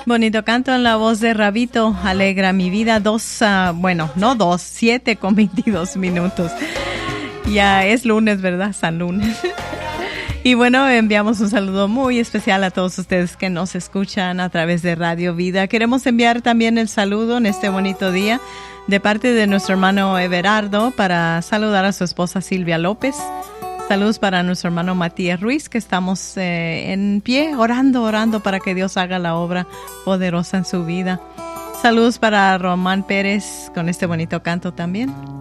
Bonito canto en la voz de Rabito, alegra mi vida. 7:22. Ya es lunes, ¿verdad? San Lunes. Y bueno, enviamos un saludo muy especial a todos ustedes que nos escuchan a través de Radio Vida. Queremos enviar también el saludo en este bonito día de parte de nuestro hermano Everardo para saludar a su esposa Silvia López. Saludos para nuestro hermano Matías Ruiz, que estamos en pie orando para que Dios haga la obra poderosa en su vida. Saludos para Román Pérez con este bonito canto también.